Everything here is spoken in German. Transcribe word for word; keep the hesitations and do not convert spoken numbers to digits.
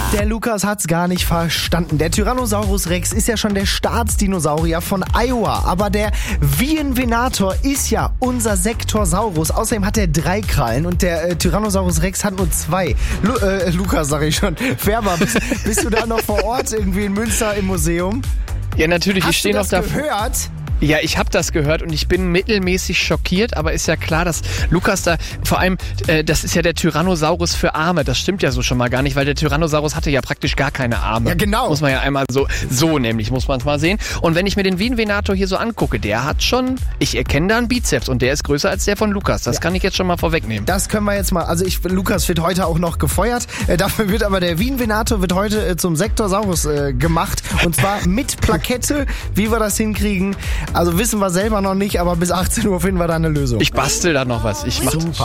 Der Lukas hat's gar nicht verstanden. Der Tyrannosaurus Rex ist ja schon der Staatsdinosaurier von Iowa. Aber der Vienvenator ist ja unser Sektorsaurus. Außerdem hat er drei Krallen und der äh, Tyrannosaurus Rex hat nur zwei. Lu äh, Lukas, sag ich schon. Färber, bist, bist du da noch vor Ort irgendwie in Münster im Museum? Ja, natürlich. Hast ich stehe du noch das da. gehört? Ja, ich habe das gehört und ich bin mittelmäßig schockiert, aber ist ja klar, dass Lukas da, vor allem, äh, das ist ja der Tyrannosaurus für Arme, das stimmt ja so schon mal gar nicht, weil der Tyrannosaurus hatte ja praktisch gar keine Arme. Ja, genau. Muss man ja einmal so, so nämlich, muss man es mal sehen. Und wenn ich mir den Vienvenator hier so angucke, der hat schon, ich erkenne da einen Bizeps und der ist größer als der von Lukas, das ja. kann ich jetzt schon mal vorwegnehmen. Das können wir jetzt mal, also ich, Lukas wird heute auch noch gefeuert, äh, dafür wird aber der Vienvenator wird heute äh, zum Sektorsaurus äh, gemacht und zwar mit Plakette, wie wir das hinkriegen, also wissen wir selbst noch nicht, aber bis achtzehn Uhr finden wir da eine Lösung. Ich bastel da noch was. Ich mach Super.